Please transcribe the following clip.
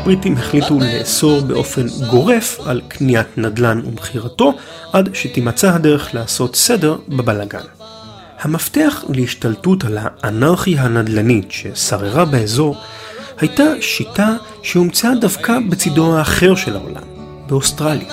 הבריטים החליטו לאסור באופן גורף על קניית נדל"ן ומחירתו, עד שתימצא הדרך לעשות סדר בבלגן. המפתח להשתלטות על האנרכיה הנדל"נית ששררה באזור הייתה שיטה שהומצאה דווקא בצידו האחר של העולם, באוסטרליה.